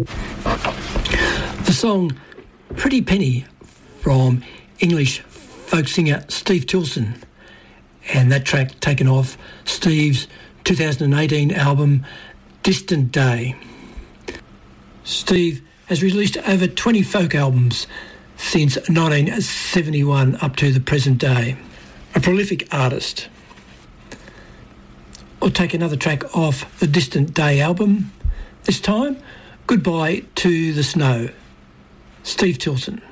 The song Pretty Penny from English folk singer Steve Tilson, and that track taken off Steve's 2018 album Distant Day. Steve has released over 20 folk albums since 1971 up to the present day. A prolific artist. I'll take another track off the Distant Day album. This time, Goodbye to the Snow. Steve Tilson.